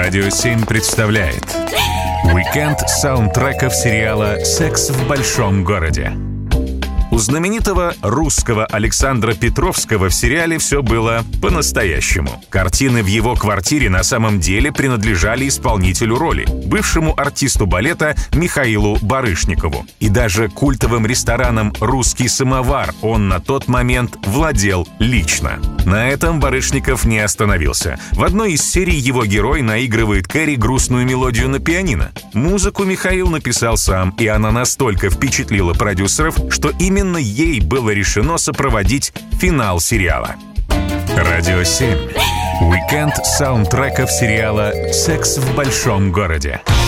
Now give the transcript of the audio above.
Радио 7 представляет уикенд саундтреков сериала «Секс в большом городе». У знаменитого русского Александра Петровского в сериале все было по-настоящему. Картины в его квартире на самом деле принадлежали исполнителю роли, бывшему артисту балета Михаилу Барышникову. И даже культовым рестораном «Русский самовар» он на тот момент владел лично. На этом Барышников не остановился. В одной из серий его герой наигрывает Кэрри грустную мелодию на пианино. Музыку Михаил написал сам, и она настолько впечатлила продюсеров, что именно ей было решено сопроводить финал сериала. Радио 7. Уикенд саундтреков сериала «Секс в большом городе».